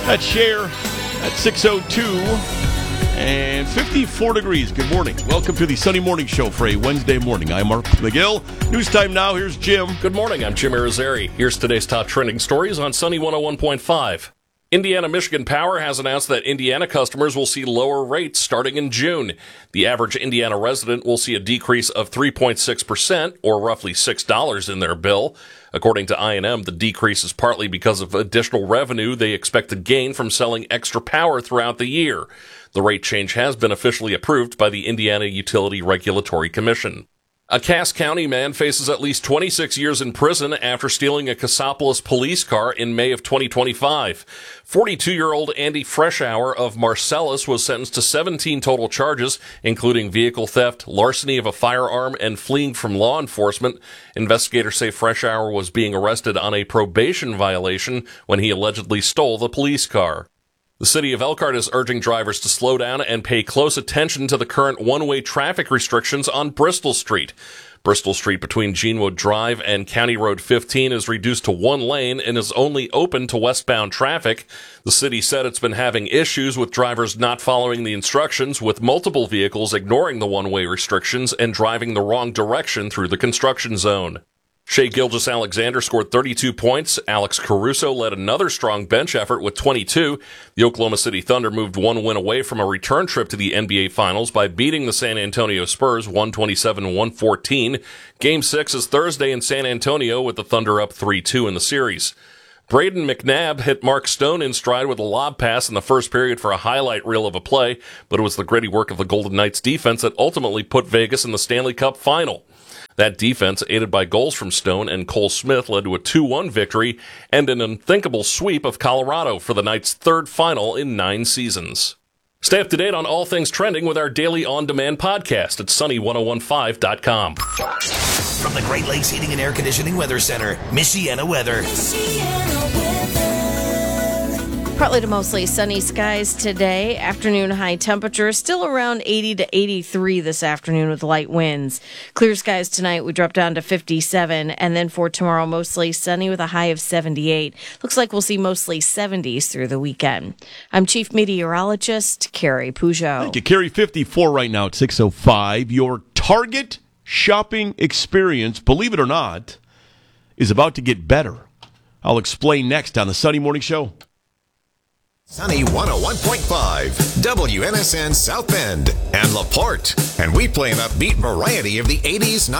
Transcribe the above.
That's Cher at 6:02 and 54 degrees. Good morning. Welcome to the Sunny Morning Show for a Wednesday morning. I'm Mark McGill. News time now. Here's Jim. Good morning. I'm Jim Irizarry. Here's today's top trending stories on Sunny 101.5. Indiana Michigan Power has announced that Indiana customers will see lower rates starting in June. The average Indiana resident will see a decrease of 3.6%, or roughly $6 in their bill. According to I&M, the decrease is partly because of additional revenue they expect to gain from selling extra power throughout the year. The rate change has been officially approved by the Indiana Utility Regulatory Commission. A Cass County man faces at least 26 years in prison after stealing a Cassopolis police car in May of 2025. 42-year-old Andy Freshour of Marcellus was sentenced to 17 total charges, including vehicle theft, larceny of a firearm, and fleeing from law enforcement. Investigators say Freshour was being arrested on a probation violation when he allegedly stole the police car. The city of Elkhart is urging drivers to slow down and pay close attention to the current one-way traffic restrictions on Bristol Street. Bristol Street between Genewood Drive and County Road 15 is reduced to one lane and is only open to westbound traffic. The city said it's been having issues with drivers not following the instructions, with multiple vehicles ignoring the one-way restrictions and driving the wrong direction through the construction zone. Shai Gilgeous-Alexander scored 32 points. Alex Caruso led another strong bench effort with 22. The Oklahoma City Thunder moved one win away from a return trip to the NBA Finals by beating the San Antonio Spurs 127-114. Game 6 is Thursday in San Antonio with the Thunder up 3-2 in the series. Braden McNabb hit Mark Stone in stride with a lob pass in the first period for a highlight reel of a play, but it was the gritty work of the Golden Knights defense that ultimately put Vegas in the Stanley Cup final. That defense, aided by goals from Stone and Cole Smith, led to a 2-1 victory and an unthinkable sweep of Colorado for the Knights' third final in 9 seasons. Stay up to date on all things trending with our daily on-demand podcast at sunny1015.com. From the Great Lakes Heating and Air Conditioning Weather Center, Michiana Weather. Partly to mostly sunny skies today. Afternoon high temperature still around 80 to 83 this afternoon with light winds. Clear skies tonight. We drop down to 57. And then for tomorrow, mostly sunny with a high of 78. Looks like we'll see mostly 70s through the weekend. I'm Chief Meteorologist Carrie Peugeot. Thank you, Carrie. 54 right now at 6:05. Your Target shopping experience, believe it or not, is about to get better. I'll explain next on the Sunny Morning Show. Sunny 101.5, WNSN South Bend and LaPorte. And we play an upbeat variety of the 80s,